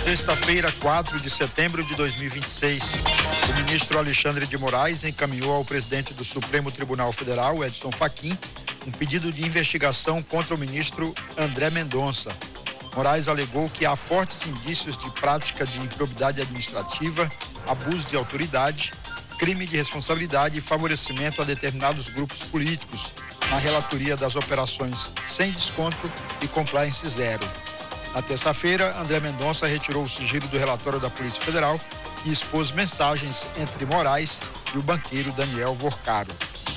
Sexta-feira, 4 de setembro de 2026, o ministro Alexandre de Moraes encaminhou ao presidente do Supremo Tribunal Federal, Edson Fachin, um pedido de investigação contra o ministro André Mendonça. Moraes alegou que há fortes indícios de prática de improbidade administrativa, abuso de autoridade, crime de responsabilidade e favorecimento a determinados grupos políticos na relatoria das operações sem desconto e compliance zero. Na terça-feira, André Mendonça retirou o sigilo do relatório da Polícia Federal e expôs mensagens entre Moraes e o banqueiro Daniel Vorcaro.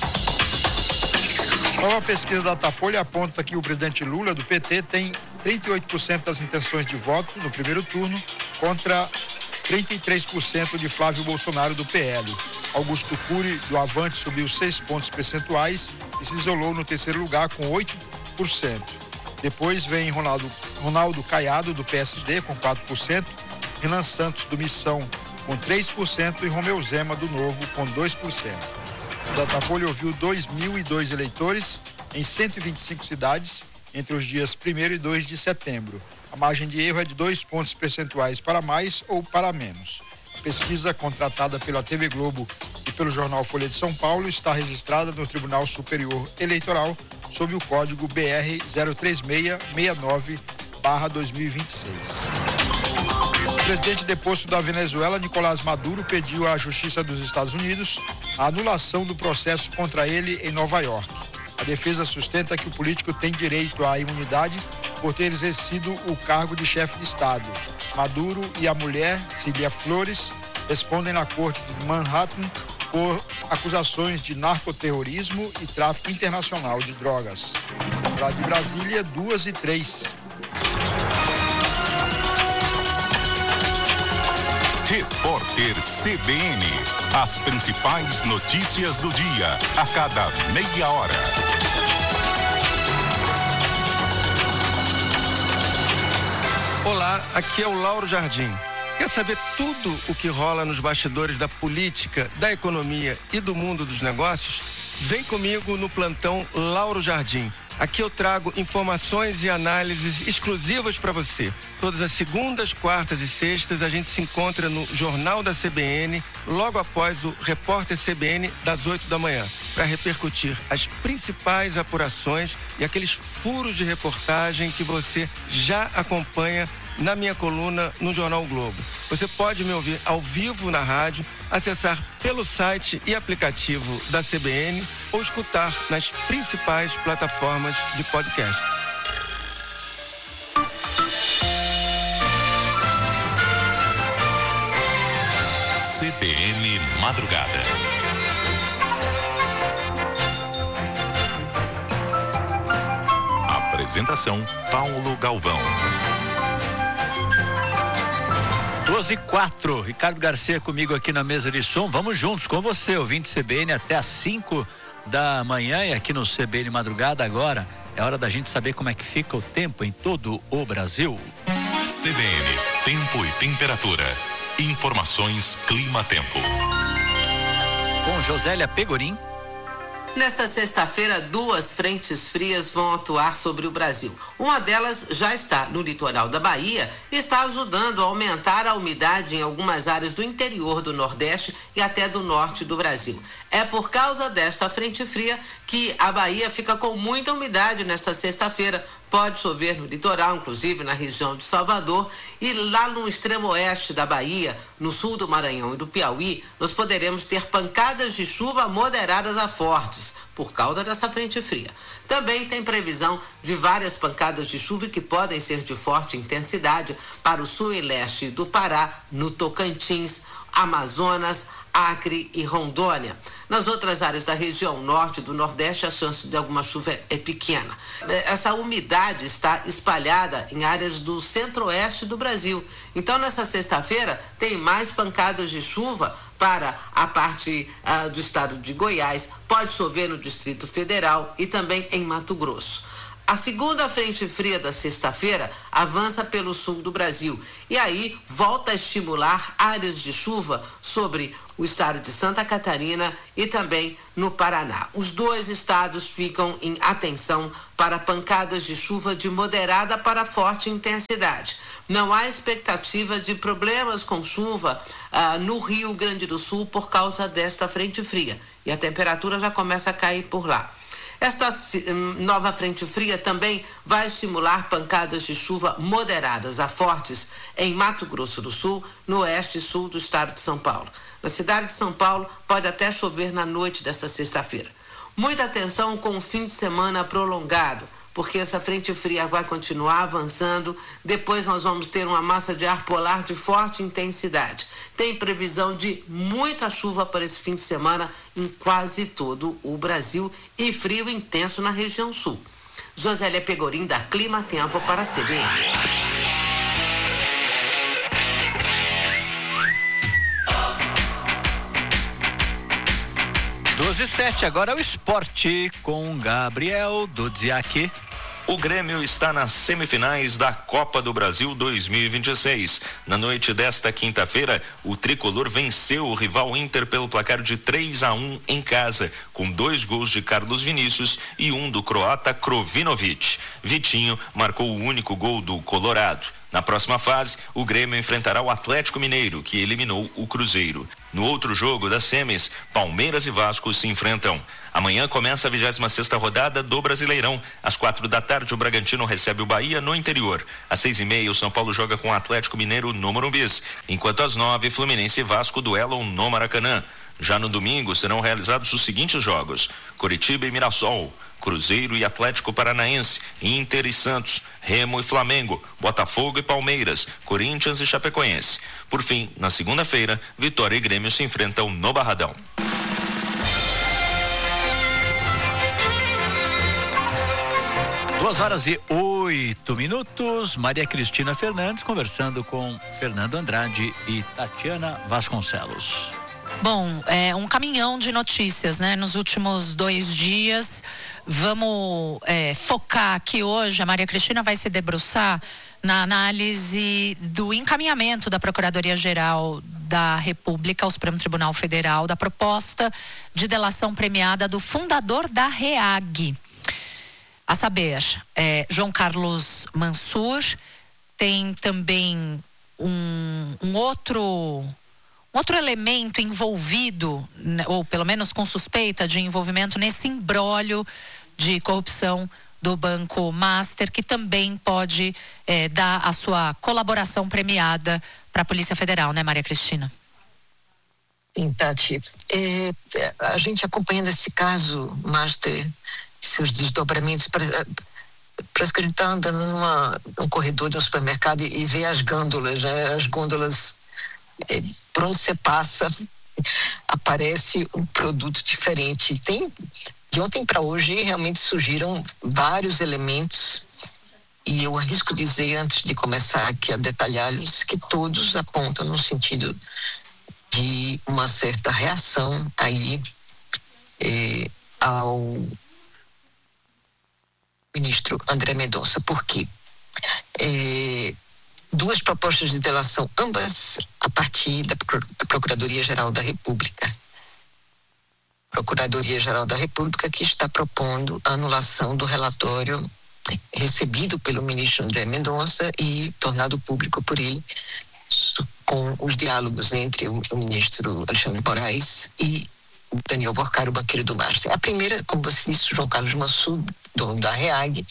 Nova pesquisa da Datafolha aponta que o presidente Lula, do PT, tem 38% das intenções de voto no primeiro turno contra 33% de Flávio Bolsonaro, do PL. Augusto Cury, do Avante, subiu 6 pontos percentuais e se isolou no terceiro lugar com 8%. Depois vem Ronaldo Caiado, do PSD, com 4%, Renan Santos, do Missão, com 3% e Romeu Zema, do Novo, com 2%. O Datafolha ouviu 2.002 eleitores em 125 cidades entre os dias 1º e 2 de setembro. A margem de erro é de 2 pontos percentuais para mais ou para menos. A pesquisa, contratada pela TV Globo e pelo jornal Folha de São Paulo, está registrada no Tribunal Superior Eleitoral sob o código BR 03669/2026. O presidente deposto da Venezuela, Nicolás Maduro, pediu à Justiça dos Estados Unidos a anulação do processo contra ele em Nova York. A defesa sustenta que o político tem direito à imunidade por ter exercido o cargo de chefe de Estado. Maduro e a mulher, Cília Flores, respondem na corte de Manhattan por acusações de narcoterrorismo e tráfico internacional de drogas. Lá de Brasília, 2h03. Repórter CBN. As principais notícias do dia, a cada meia hora. Olá, aqui é o Lauro Jardim. Quer saber tudo o que rola nos bastidores da política, da economia e do mundo dos negócios? Vem comigo no plantão Lauro Jardim. Aqui eu trago informações e análises exclusivas para você. Todas as segundas, quartas e sextas a gente se encontra no Jornal da CBN, logo após o Repórter CBN das 8 da manhã, para repercutir as principais apurações e aqueles furos de reportagem que você já acompanha na minha coluna no Jornal Globo. Você pode me ouvir ao vivo na rádio, acessar pelo site e aplicativo da CBN ou escutar nas principais plataformas de podcast. CBN Madrugada. Apresentação: Paulo Galvão. 12h04, Ricardo Garcia comigo aqui na mesa de som. Vamos juntos com você, ouvinte CBN, até às 5 da manhã e aqui no CBN Madrugada. Agora é hora da gente saber como é que fica o tempo em todo o Brasil. CBN, tempo e temperatura. Informações Clima-Tempo. Com Josélia Pegorim. Nesta sexta-feira, 2 frentes frias vão atuar sobre o Brasil. Uma delas já está no litoral da Bahia e está ajudando a aumentar a umidade em algumas áreas do interior do Nordeste e até do norte do Brasil. É por causa desta frente fria que a Bahia fica com muita umidade nesta sexta-feira. Pode chover no litoral, inclusive na região de Salvador, e lá no extremo oeste da Bahia, no sul do Maranhão e do Piauí, nós poderemos ter pancadas de chuva moderadas a fortes, por causa dessa frente fria. Também tem previsão de várias pancadas de chuva que podem ser de forte intensidade para o sul e leste do Pará, no Tocantins, Amazonas, Acre e Rondônia. Nas outras áreas da região norte e do nordeste, a chance de alguma chuva é pequena. Essa umidade está espalhada em áreas do centro-oeste do Brasil. Então, nessa sexta-feira, tem mais pancadas de chuva para a parte do estado de Goiás. Pode chover no Distrito Federal e também em Mato Grosso. A segunda frente fria da sexta-feira avança pelo sul do Brasil e aí volta a estimular áreas de chuva sobre o estado de Santa Catarina e também no Paraná. Os dois estados ficam em atenção para pancadas de chuva de moderada para forte intensidade. Não há expectativa de problemas com chuva no Rio Grande do Sul por causa desta frente fria. E a temperatura já começa a cair por lá. Esta nova frente fria também vai estimular pancadas de chuva moderadas a fortes em Mato Grosso do Sul, no oeste e sul do estado de São Paulo. Na cidade de São Paulo, pode até chover na noite desta sexta-feira. Muita atenção com o fim de semana prolongado, porque essa frente fria vai continuar avançando. Depois nós vamos ter uma massa de ar polar de forte intensidade. Tem previsão de muita chuva para esse fim de semana em quase todo o Brasil e frio intenso na região sul. Josélia Pegorim, da Clima Tempo para a CBN. 12h07, agora é o esporte com Gabriel Dudziak. O Grêmio está nas semifinais da Copa do Brasil 2026. Na noite desta quinta-feira, o tricolor venceu o rival Inter pelo placar de 3-1 em casa, com 2 gols de Carlos Vinícius e 1 do croata Krovinovic. Vitinho marcou o único gol do Colorado. Na próxima fase, o Grêmio enfrentará o Atlético Mineiro, que eliminou o Cruzeiro. No outro jogo das semis, Palmeiras e Vasco se enfrentam. Amanhã começa a 26ª rodada do Brasileirão. Às 16h, o Bragantino recebe o Bahia no interior. Às 6h30, o São Paulo joga com o Atlético Mineiro no Morumbis. Enquanto às 9h, Fluminense e Vasco duelam no Maracanã. Já no domingo, serão realizados os seguintes jogos: Coritiba e Mirassol, Cruzeiro e Atlético Paranaense, Inter e Santos, Remo e Flamengo, Botafogo e Palmeiras, Corinthians e Chapecoense. Por fim, na segunda-feira, Vitória e Grêmio se enfrentam no Barradão. Duas horas e 8 minutos. Maria Cristina Fernandes conversando com Fernando Andrade e Tatiana Vasconcelos. Bom, um caminhão de notícias, né? Nos últimos 2 dias, vamos focar aqui hoje. A Maria Cristina vai se debruçar na análise do encaminhamento da Procuradoria-Geral da República ao Supremo Tribunal Federal da proposta de delação premiada do fundador da REAG. A saber, João Carlos Mansur. Tem também um outro elemento envolvido, ou pelo menos com suspeita de envolvimento nesse imbróglio de corrupção do Banco Master, que também pode dar a sua colaboração premiada para a Polícia Federal, né, Maria Cristina? Sim, Tati. A gente acompanhando esse caso, Master, seus desdobramentos, parece que a gente está andando num corredor de um supermercado e vê as gôndolas, né? As gôndolas, por onde você passa, aparece um produto diferente. De ontem para hoje, realmente surgiram vários elementos, e eu arrisco dizer, antes de começar aqui a detalhá-los, que todos apontam no sentido de uma certa reação aí ao ministro André Mendonça. Por quê? 2 propostas de delação, ambas a partir da Procuradoria-Geral da República. Procuradoria-Geral da República que está propondo a anulação do relatório recebido pelo ministro André Mendonça e tornado público por ele, com os diálogos entre o ministro Alexandre de Moraes e Daniel Porcaro, o banqueiro do Master. A primeira, como você disse, João Carlos Mansur, dono da REAG,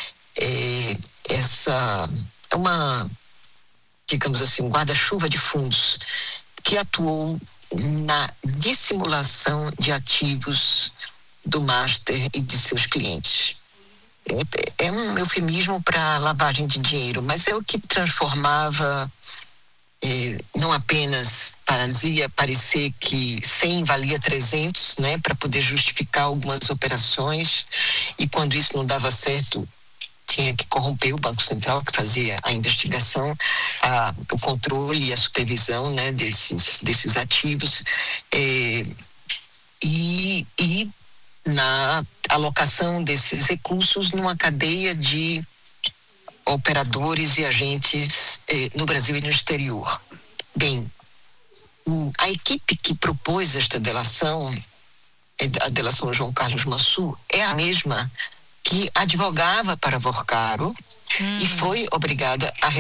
essa é uma, digamos assim, um guarda-chuva de fundos que atuou na dissimulação de ativos do Master e de seus clientes. É um eufemismo para lavagem de dinheiro, mas é o que transformava, não apenas fazia parecer que 100 valia 300, né, para poder justificar algumas operações, e quando isso não dava certo, tinha que corromper o Banco Central, que fazia a investigação, o controle e a supervisão, né, desses ativos, e na alocação desses recursos numa cadeia de operadores e agentes no Brasil e no exterior. Bem, a equipe que propôs esta delação, a delação João Carlos Mansur, é a mesma que advogava para Porcaro e foi obrigada a